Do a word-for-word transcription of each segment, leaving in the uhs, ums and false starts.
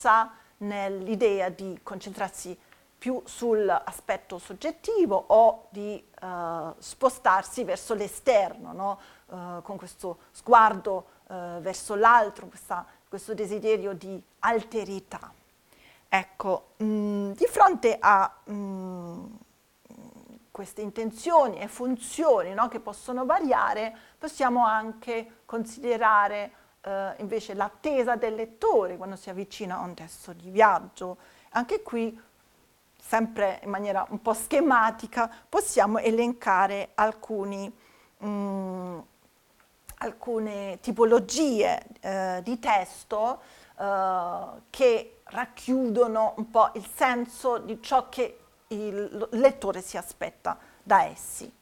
nell'idea di concentrarsi più sull'aspetto soggettivo o di uh, spostarsi verso l'esterno, no? uh, con questo sguardo uh, verso l'altro, questa, questo desiderio di alterità. Ecco, mh, di fronte a mh, queste intenzioni e funzioni, no, che possono variare, possiamo anche considerare eh, invece l'attesa del lettore quando si avvicina a un testo di viaggio. Anche qui, sempre in maniera un po' schematica, possiamo elencare alcuni, mh, alcune tipologie eh, di testo eh, che racchiudono un po' il senso di ciò che il lettore si aspetta da essi.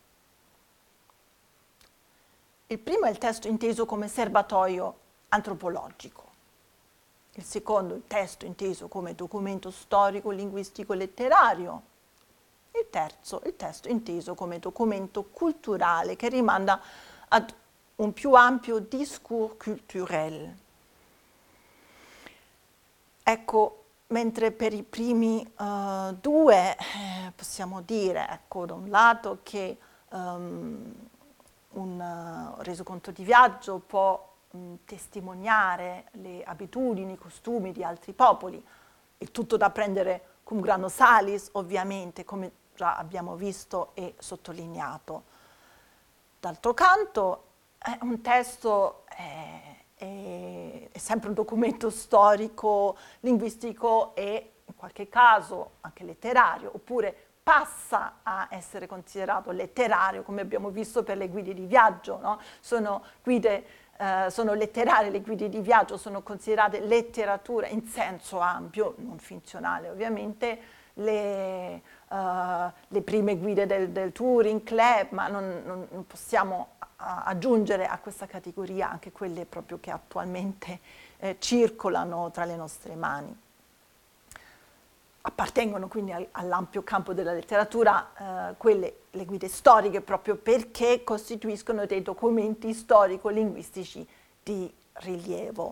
Il primo è il testo inteso come serbatoio antropologico. Il secondo, il testo inteso come documento storico, linguistico, letterario. Il terzo, il testo inteso come documento culturale che rimanda ad un più ampio discours culturel. Ecco, mentre per i primi uh, due eh, possiamo dire, ecco, da un lato che um, un uh, resoconto di viaggio può um, testimoniare le abitudini, i costumi di altri popoli, il tutto da prendere cum grano salis, ovviamente, come già abbiamo visto e sottolineato. D'altro canto, è un testo eh, è sempre un documento storico, linguistico e in qualche caso anche letterario, oppure passa a essere considerato letterario, come abbiamo visto per le guide di viaggio, no? Sono guide, eh, sono letterarie le guide di viaggio, sono considerate letteratura in senso ampio, non finzionale ovviamente, le, uh, le prime guide del, del Touring Club, ma non, non, non possiamo aggiungere a questa categoria anche quelle proprio che attualmente eh, circolano tra le nostre mani. Appartengono quindi al, all'ampio campo della letteratura eh, quelle, le guide storiche, proprio perché costituiscono dei documenti storico-linguistici di rilievo.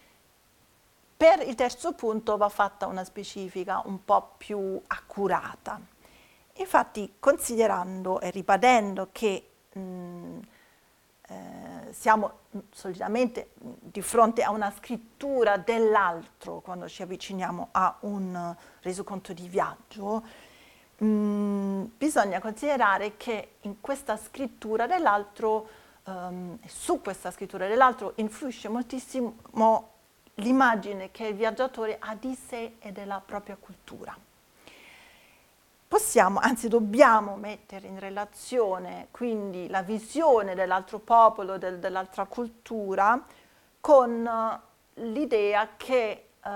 Per il terzo punto va fatta una specifica un po' più accurata. Infatti, considerando e ribadendo che mh, Eh, siamo solitamente di fronte a una scrittura dell'altro quando ci avviciniamo a un uh, resoconto di viaggio, mh, bisogna considerare che in questa scrittura dell'altro, um, su questa scrittura dell'altro influisce moltissimo l'immagine che il viaggiatore ha di sé e della propria cultura. Possiamo, anzi dobbiamo mettere in relazione quindi la visione dell'altro popolo, del, dell'altra cultura, con uh, l'idea che uh,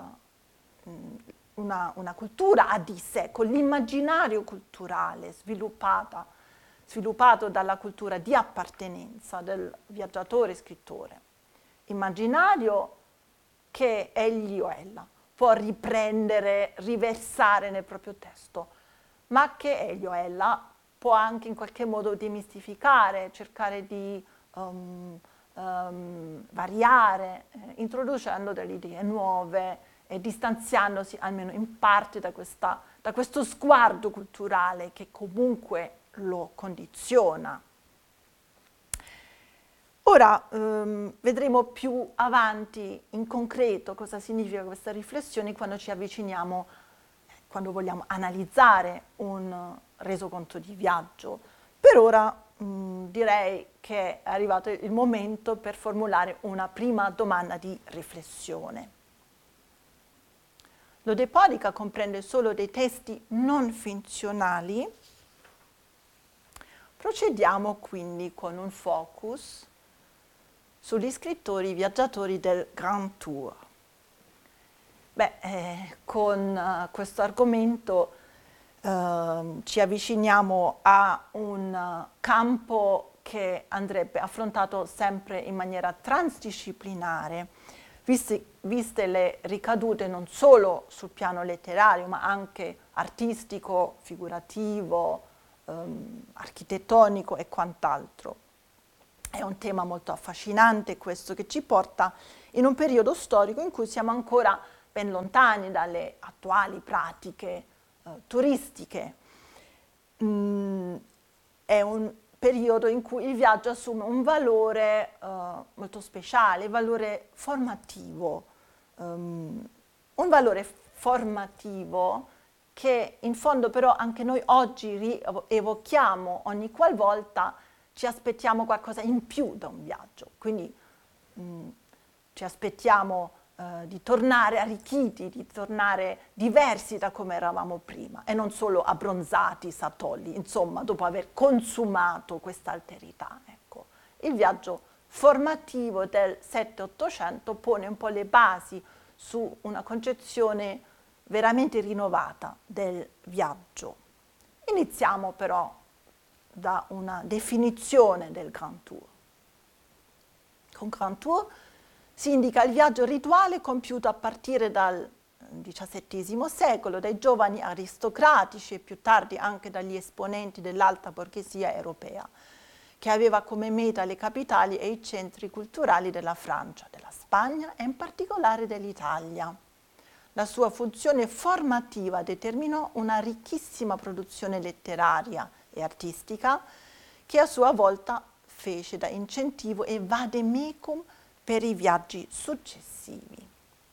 una, una cultura ha di sé, con l'immaginario culturale sviluppata, sviluppato dalla cultura di appartenenza del viaggiatore scrittore. Immaginario che egli o ella può riprendere, riversare nel proprio testo, ma che egli o ella può anche in qualche modo demistificare, cercare di um, um, variare, eh, introducendo delle idee nuove e distanziandosi almeno in parte da, questa, da questo sguardo culturale che comunque lo condiziona. Ora um, vedremo più avanti in concreto cosa significa questa riflessione quando ci avviciniamo, quando vogliamo analizzare un resoconto di viaggio. Per ora mh, direi che è arrivato il momento per formulare una prima domanda di riflessione. L'Odepodica comprende solo dei testi non finzionali? Procediamo quindi con un focus sugli scrittori viaggiatori del Grand Tour. Beh, eh, con uh, questo argomento uh, ci avviciniamo a un uh, campo che andrebbe affrontato sempre in maniera transdisciplinare, visti, viste le ricadute non solo sul piano letterario, ma anche artistico, figurativo, um, architettonico e quant'altro. È un tema molto affascinante questo, che ci porta in un periodo storico in cui siamo ancora ben lontani dalle attuali pratiche eh, turistiche. Mm, è un periodo in cui il viaggio assume un valore eh, molto speciale, valore formativo, um, un valore formativo che in fondo però anche noi oggi rievochiamo ogni qualvolta ci aspettiamo qualcosa in più da un viaggio. Quindi mh, ci aspettiamo eh, di tornare arricchiti, di tornare diversi da come eravamo prima e non solo abbronzati, satolli, insomma, dopo aver consumato questa alterità. Ecco. Il viaggio formativo del sette ottocento pone un po' le basi su una concezione veramente rinnovata del viaggio. Iniziamo però da una definizione del Grand Tour. Con Grand Tour si indica il viaggio rituale compiuto a partire dal diciassettesimo secolo dai giovani aristocratici e più tardi anche dagli esponenti dell'alta borghesia europea, che aveva come meta le capitali e i centri culturali della Francia, della Spagna e in particolare dell'Italia. La sua funzione formativa determinò una ricchissima produzione letteraria e artistica che a sua volta fece da incentivo e vademecum per i viaggi successivi.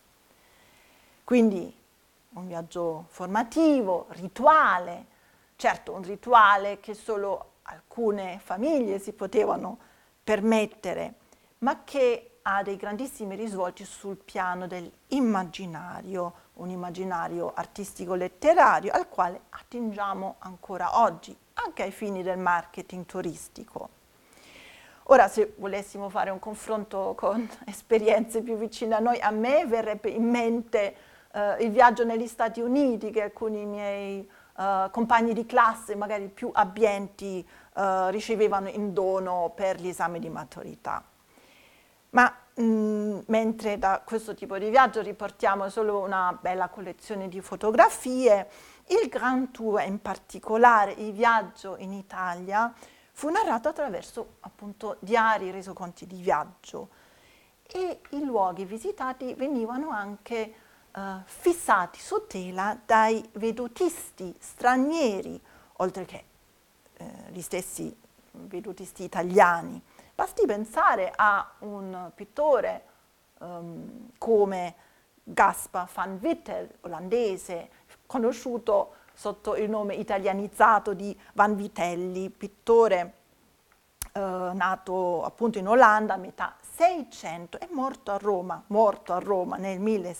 Quindi un viaggio formativo, rituale, certo un rituale che solo alcune famiglie si potevano permettere, ma che ha dei grandissimi risvolti sul piano dell'immaginario, un immaginario artistico-letterario al quale attingiamo ancora oggi, anche ai fini del marketing turistico. Ora, se volessimo fare un confronto con esperienze più vicine a noi, a me verrebbe in mente eh, il viaggio negli Stati Uniti che alcuni miei eh, compagni di classe, magari più abbienti, eh, ricevevano in dono per gli esami di maturità. Ma mh, mentre da questo tipo di viaggio riportiamo solo una bella collezione di fotografie, il Grand Tour, in particolare il viaggio in Italia, fu narrato attraverso appunto diari, resoconti di viaggio e i luoghi visitati venivano anche eh, fissati su tela dai vedutisti stranieri, oltre che eh, gli stessi vedutisti italiani. Basti pensare a un pittore um, come Gaspar van Wittel, olandese, conosciuto sotto il nome italianizzato di Vanvitelli, pittore eh, nato appunto in Olanda a metà Seicento e morto a Roma, morto a Roma nel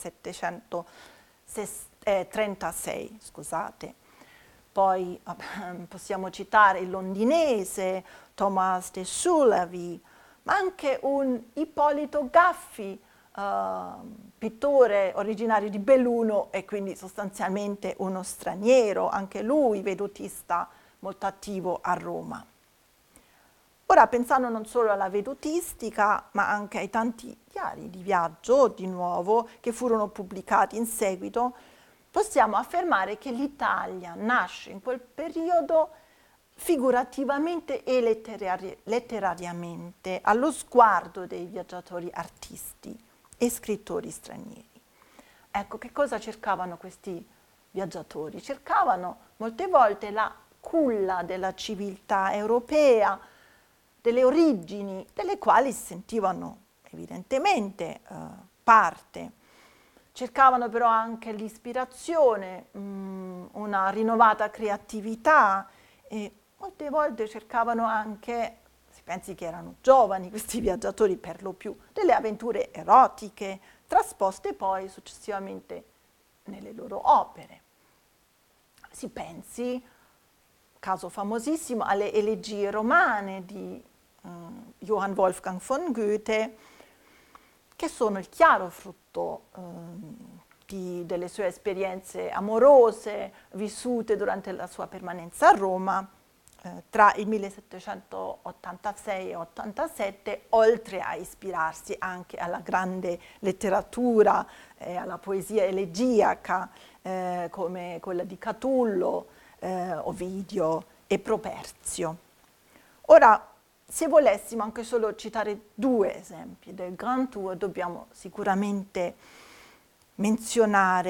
millesettecentotrentasei, scusate. Poi eh, possiamo citare il londinese Thomas de Sulavy, ma anche un Ippolito Gaffi, Uh, pittore originario di Belluno e quindi sostanzialmente uno straniero, anche lui vedutista molto attivo a Roma. Ora, pensando non solo alla vedutistica, ma anche ai tanti diari di viaggio, di nuovo, che furono pubblicati in seguito, possiamo affermare che l'Italia nasce in quel periodo figurativamente e letterari- letterariamente allo sguardo dei viaggiatori artisti e scrittori stranieri. Ecco, che cosa cercavano questi viaggiatori? Cercavano molte volte la culla della civiltà europea, delle origini, delle quali si sentivano evidentemente eh, parte. Cercavano però anche l'ispirazione, mh, una rinnovata creatività e molte volte cercavano anche, si pensi che erano giovani questi viaggiatori per lo più, delle avventure erotiche, trasposte poi successivamente nelle loro opere. Si pensi, caso famosissimo, alle elegie romane di eh, Johann Wolfgang von Goethe, che sono il chiaro frutto eh, di, delle sue esperienze amorose vissute durante la sua permanenza a Roma eh, tra il millesettecentottantasei e ottantasette, oltre a ispirarsi anche alla grande letteratura, eh, alla poesia elegiaca eh, come quella di Catullo, eh, Ovidio e Properzio. Ora, se volessimo anche solo citare due esempi del Grand Tour, dobbiamo sicuramente menzionare